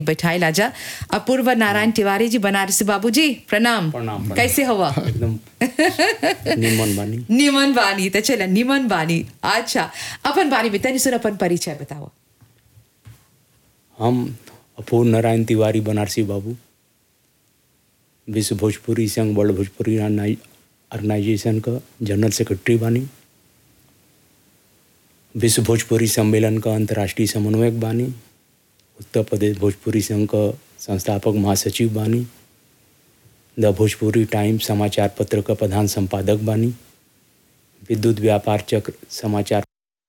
बैठाई लाजा अपूर्व नारायण तिवारी जी बनारसी बाबूजी प्रणाम। प्रणाम। कैसे हवा? एकदम निमन बानी। निमन बानी तो चला निमन बानी। अच्छा अपन बानी में तनी सुन अपन परिचय बताओ। हम अपूर्व नारायण तिवारी बनारसी बाबू विश्व भोजपुरी संघ वर्ल्ड भोजपुरी ऑर्गेनाइजेशन का जनरल सेक्रेटरी बानी। विश्व भोजपुरी सम्मेलन का अंतर्राष्ट्रीय समन्वयक बानी। उत्तर प्रदेश भोजपुरी संघ का संस्थापक महासचिव बानी। द भोजपुरी टाइम्स समाचार पत्र का प्रधान संपादक बानी। विद्युत व्यापार चक्र समाचार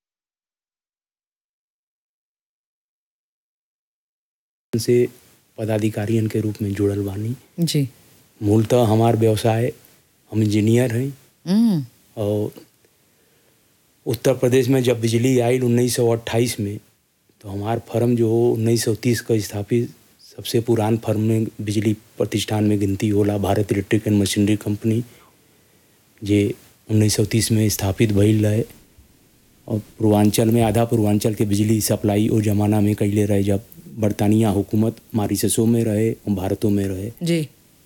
से पदाधिकारियों के रूप में जुड़ल बानी जी। मूलतः हमार व्यवसाय हम इंजीनियर हैं और उत्तर प्रदेश में जब बिजली आई 1928 में तो हमार फर्म जो 1930 का स्थापित सबसे पुरान फर्म में बिजली प्रतिष्ठान में गिनती होला Bharat electric and machinery company जे 1930 में स्थापित भइल रहे और पूर्वांचल में आधा पूर्वांचल के बिजली सप्लाई ओ जमाना में कैले रहे जब बरतानिया हुकूमत मॉरिशसों में रहे और भारतों में रहे जी।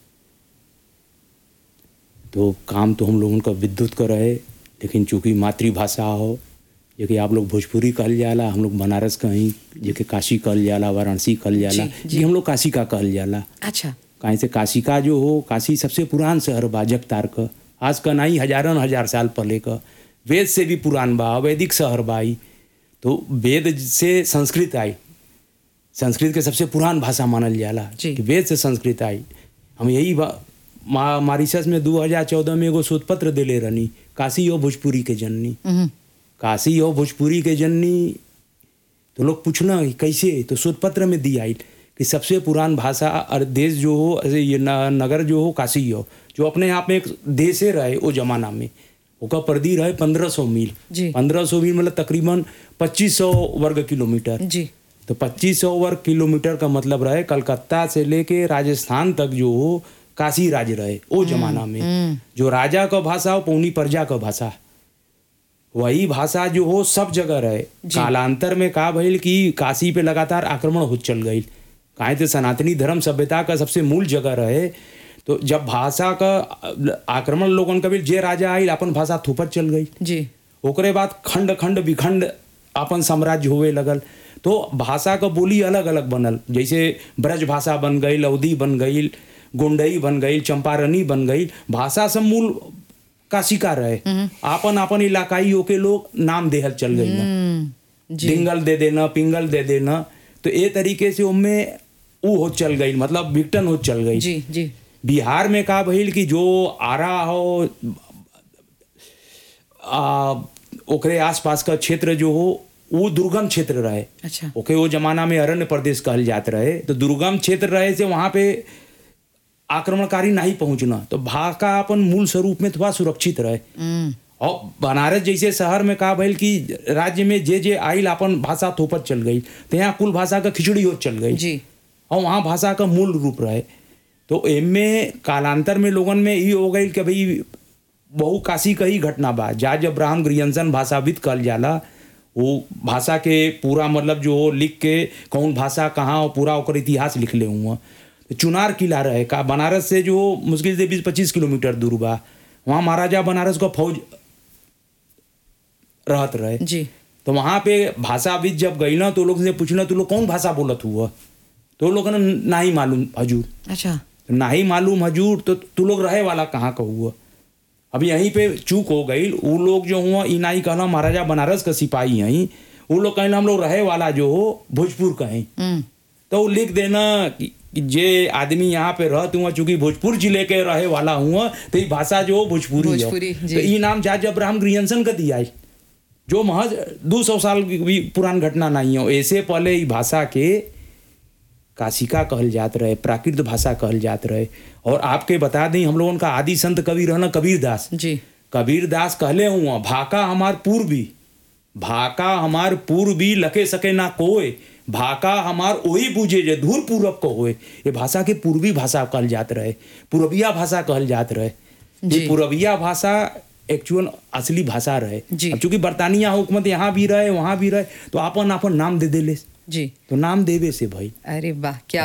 तो काम तो हम लोगों का विद्युत का रहे लेकिन चूँकि मातृभाषा हो जेके आप लोग भोजपुरी कहल जाला, हम लोग बनारस कहीं जेके काशी कहल जाला, वाराणसी कहल जाला, जी हम लोग काशी का कहल जाला। अच्छा कहीं से काशी का जो हो काशी सबसे पुरान शहर बा जगतार का, आज का नहीं हजार साल पहले का, वेद से भी पुरान बा, वैदिक शहर बा। तो वेद से संस्कृत आई, संस्कृत के सबसे पुरान भाषा मानल जाला कि वेद से संस्कृत आई। हम यही मॉरिशस में 2014 में एगो शोध पत्र दिले रहनी काशी और भोजपुरी के जननी, काशी और भोजपुरी के जननी। तो लोग पूछना कैसे, तो शोध पत्र में दी आई कि सबसे पुरान भाषा और देश जो हो ये नगर जो हो काशी हो, जो अपने आप में एक देशे रहे वो जमाना में, ओका परिधि रहे 1500 मील। 1500 मील मतलब तकरीबन 2500 वर्ग किलोमीटर जी। तो 2500 वर्ग किलोमीटर का मतलब रहे कलकत्ता से लेके राजस्थान तक जो हो काशी राज्य रहे वो जमाना में। जो राजा का भाषा हो पौनी प्रजा का भाषा, वही भाषा जो हो सब जगह रहे। कालांतर में का भइल कि काशी पे लगातार आक्रमण हो चल गई, काहे तो सनातनी धर्म सभ्यता का सबसे मूल जगह रहे। तो जब भाषा का आक्रमण लोगन का भी जे राजा आइल अपन भाषा थोपत चल गई जी। ओकरे बाद खंड खंड विखंड अपन साम्राज्य होवे लगल। तो भाषा का बोली अलग अलग बनल, जैसे ब्रज भाषा बन गई, अवधी बन गई, गोंडई बन गई, चंपारनी बन गई। भाषा सब मूल काशी का रहे, आपन आपन इलाकाइयों के लोग नाम देहल चल गई ना, डिंगल दे देना, पिंगल दे देना। तो ये तरीके से उनमें वो हो चल गई, मतलब विघटन हो चल गई जी जी। बिहार में का भइल कि जो आरा हो ओकरे आसपास का क्षेत्र जो हो वो दुर्गम क्षेत्र रहे। अच्छा। ओके वो जमाना में अरण्य प्रदेश कहल जात रहे। तो दुर्गम क्षेत्र रहे से वहाँ पे आक्रमणकारी नहीं पहुंचना, तो भाषा अपन मूल स्वरूप में थोड़ा सुरक्षित रहे। और बनारस जैसे शहर में का भइल कि राज्य में जे आइल अपन भाषा थोपत चल गई, तो यहाँ कुल भाषा का खिचड़ी हो चल गई जी। और वहाँ भाषा का मूल रूप रहे। तो इनमें कालांतर में लोगन में ये हो गई कि भाई बहु काशी का ही घटना बा। जॉर्ज अब्राहम ग्रियर्सन भाषाविद कहल जाला, वो भाषा के पूरा मतलब जो लिख के कौन भाषा कहाँ और पूरा ओकर इतिहास लिख ले हुआ। चुनार किला रहे का बनारस से जो मुश्किल से 20-25 किलोमीटर दूर बा, वहाँ महाराजा बनारस का फौज रहत रहे जी। तो वहाँ पे भाषाविद जब गई ना तो लोग से पूछना तू लोग कौन भाषा बोलत हुआ, तो लोग ना नहीं मालूम हजूर। अच्छा। नहीं मालूम हजूर, तो तू लोग रहे वाला कहाँ का हुआ। अब यहीं पे चूक हो गई, वो लोग जो हुआ ई नहीं कहना महाराजा बनारस का सिपाही हैं, वो लोग कहना हम लोग रहे वाला जो हो भोजपुर कहीं। तो वो लिख देना कि जे आदमी यहाँ पे रहते हुआ चूंकि भोजपुर जिले के रहे वाला हुआ तो ये भाषा जो भोजपुरी हो। तो ये नाम जॉर्ज अब्राहम ग्रियर्सन का दिया है, जो महज 200 साल की भी पुरान घटना नहीं हो। ऐसे पहले ये भाषा के काशिका कहल जात रहे, प्राकृत भाषा कहल जात रहे। और आपके बता दें हम लोगों का आदि संत कवि रहना कबीरदास जी। कबीरदास कहले हुआ भाका हमार पूर्वी, भाका हमार पूर्वी लके सके ना कोय, भाका हमार वही बूझे जे दूर पूरब को होए। ये भाषा के पूर्वी भाषा कहल जात रहे, पूर्विया भाषा कहल जात रहे। ये पूर्विया भाषा एक्चुअल असली भाषा रहे। अब चूंकि बरतानिया हुकूमत यहाँ भी रहे वहाँ भी रहे तो आपन आपन नाम दे देले जी। तो नाम देवे से भाई। अरे वाह, क्या